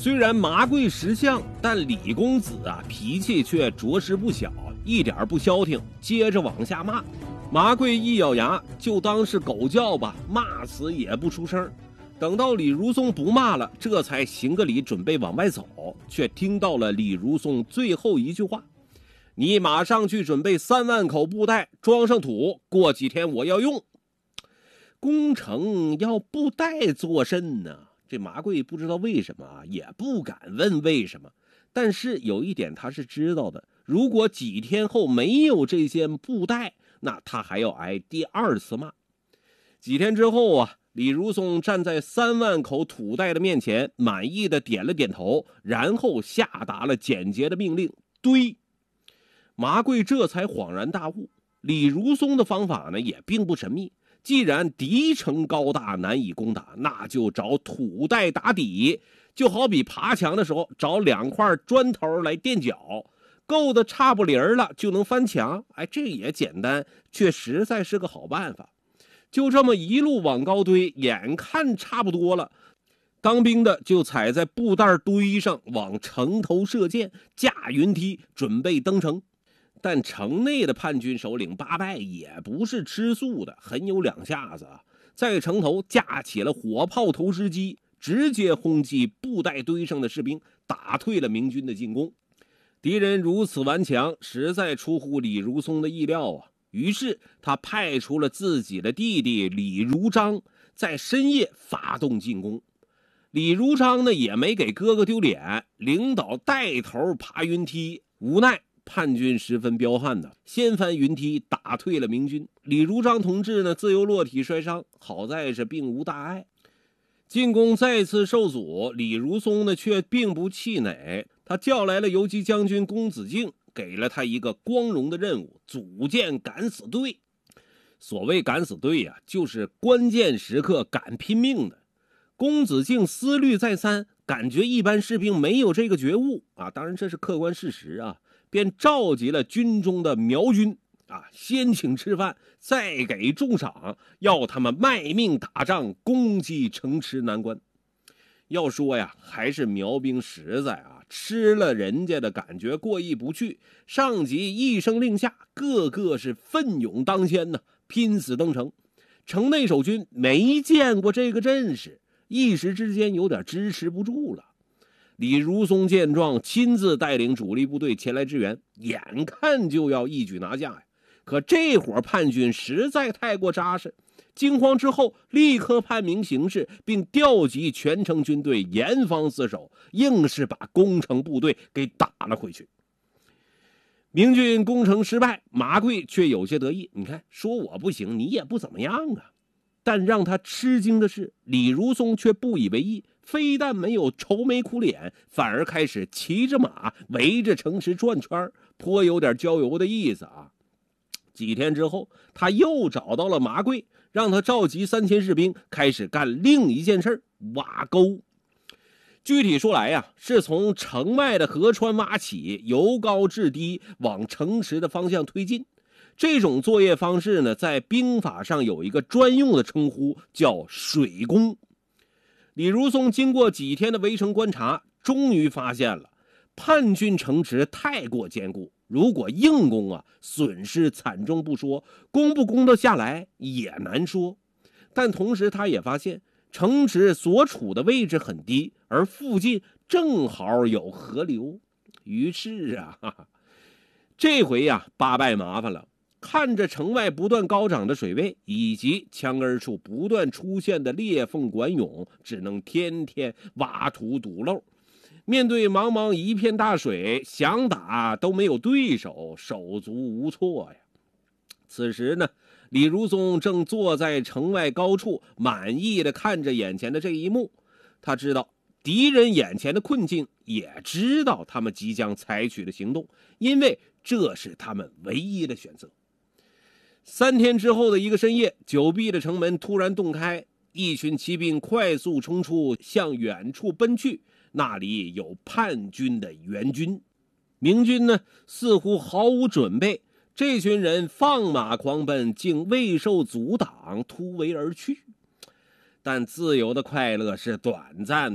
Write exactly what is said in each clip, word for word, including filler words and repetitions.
虽然麻贵识相，但李公子啊脾气却着实不小，一点不消停，接着往下骂。麻贵一咬牙，就当是狗叫吧，骂死也不出声。等到李如松不骂了，这才行个礼，准备往外走，却听到了李如松最后一句话：你马上去准备三万口布袋，装上土，过几天我要用。工程要布袋做甚呢？这麻贵不知道为什么，也不敢问为什么，但是有一点他是知道的，如果几天后没有这些布袋，那他还要挨第二次骂。几天之后啊，李如松站在三万口土袋的面前，满意的点了点头，然后下达了简洁的命令：堆。麻贵这才恍然大悟，李如松的方法呢也并不神秘，既然敌城高大难以攻打，那就找土袋打底，就好比爬墙的时候找两块砖头来垫脚，够得差不离儿了就能翻墙。哎，这也简单，却实在是个好办法。就这么一路往高堆，眼看差不多了，当兵的就踩在布袋堆上往城头射箭，架云梯准备登城。但城内的叛军首领八拜也不是吃素的，很有两下子啊，在城头架起了火炮投石机，直接轰击布袋堆上的士兵，打退了明军的进攻。敌人如此顽强，实在出乎李如松的意料啊。于是他派出了自己的弟弟李如章，在深夜发动进攻。李如章呢也没给哥哥丢脸，领导带头爬云梯，无奈叛军十分彪悍的，掀翻云梯，打退了明军。李如章同志呢自由落体摔伤，好在是并无大碍。进攻再次受阻，李如松呢却并不气馁，他叫来了游击将军龚子敬，给了他一个光荣的任务：组建敢死队。所谓敢死队啊，就是关键时刻敢拼命的。龚子敬思虑再三，感觉一般士兵没有这个觉悟啊，当然这是客观事实啊，便召集了军中的苗军啊，先请吃饭，再给重赏，要他们卖命打仗，攻击城池难关。要说呀，还是苗兵实在啊，吃了人家的感觉过意不去，上级一声令下，个个是奋勇当先呢，拼死登城。城内守军没见过这个阵势，一时之间有点支持不住了。李如松见状，亲自带领主力部队前来支援，眼看就要一举拿下呀。可这伙叛军实在太过扎实，惊慌之后立刻判明形势，并调集全城军队严防死守，硬是把攻城部队给打了回去。明军攻城失败，麻贵却有些得意，你看，说我不行，你也不怎么样啊。但让他吃惊的是，李如松却不以为意，非但没有愁眉苦脸，反而开始骑着马围着城池转圈，颇有点郊游的意思啊。几天之后，他又找到了麻贵，让他召集三千士兵，开始干另一件事：挖沟。具体说来呀、啊，是从城外的河川挖起，由高至低往城池的方向推进。这种作业方式呢，在兵法上有一个专用的称呼，叫水攻。李如松经过几天的围城观察，终于发现了叛军城池太过坚固，如果硬攻啊，损失惨重不说，攻不攻得下来也难说。但同时他也发现城池所处的位置很低，而附近正好有河流。于是啊，哈哈这回呀、啊，八拜麻烦了。看着城外不断高涨的水位，以及墙根处不断出现的裂缝管涌，只能天天挖土堵漏。面对茫茫一片大水，想打都没有对手，手足无措呀。此时呢，李如松正坐在城外高处，满意的看着眼前的这一幕。他知道敌人眼前的困境，也知道他们即将采取的行动，因为这是他们唯一的选择。三天之后的一个深夜，久闭的城门突然洞开，一群骑兵快速冲出，向远处奔去。那里有叛军的援军。明军呢，似乎毫无准备，这群人放马狂奔，竟未受阻挡，突围而去。但自由的快乐是短暂的，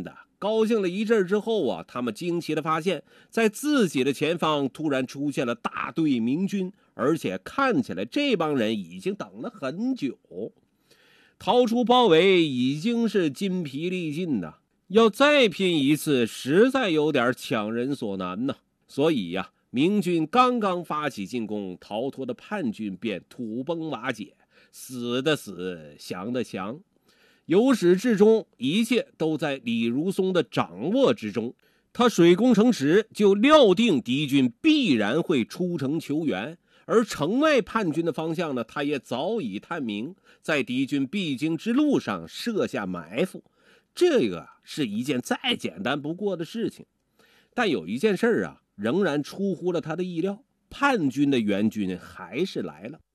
高兴了一阵之后啊，他们惊奇地发现，在自己的前方突然出现了大队明军，而且看起来这帮人已经等了很久。逃出包围已经是筋疲力尽的，要再拼一次实在有点强人所难呢。所以呀、啊，明军刚刚发起进攻，逃脱的叛军便土崩瓦解，死的死，降的降。由始至终，一切都在李如松的掌握之中。他水攻城池，就料定敌军必然会出城求援，而城外叛军的方向呢，他也早已探明，在敌军必经之路上设下埋伏。这个是一件再简单不过的事情。但有一件事啊，仍然出乎了他的意料，叛军的援军还是来了。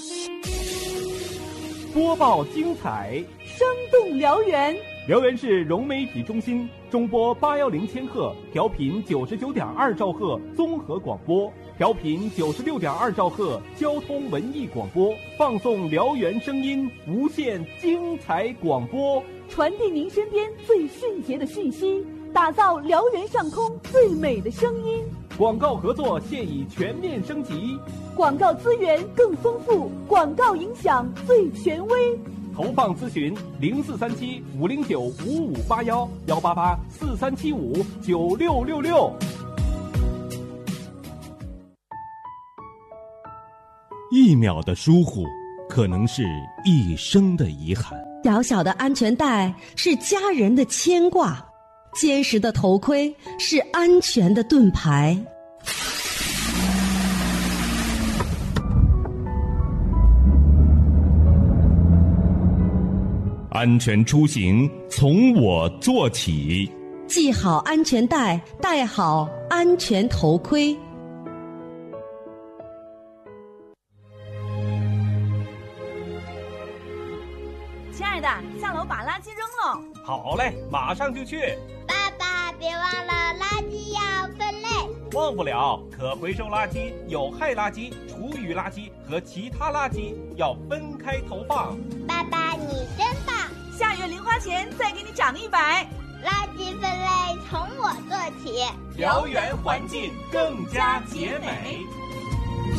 播报精彩， 生动燎原。 辽源市融媒体中心中波八幺零千赫，调频九十九点二兆赫综合广播，调频九十六点二兆赫交通文艺广播，放送辽源声音，无限精彩广播， 传递您身边最迅捷的讯息，打造辽源上空最美的声音。 广告合作现已全面升级， 广告资源更丰富，广告影响最权威。 投放咨询零四三七五零九五五八幺幺八八四三七五九六六六。 一秒的疏忽，可能是一生的遗憾。 小小的安全带是家人的牵挂，坚实的头盔是安全的盾牌。 安全出行从我做起， 系好安全带，戴好安全头盔。 亲爱的，下楼把垃圾扔了。 好嘞，马上就去。 爸爸，别忘了垃圾要分类。 忘不了，可回收垃圾、有害垃圾、厨余垃圾和其他垃圾要分开投放。 爸爸，你真棒！ 下月零花钱再给你涨一百。 垃圾分类从我做起， 辽源环境更加洁美。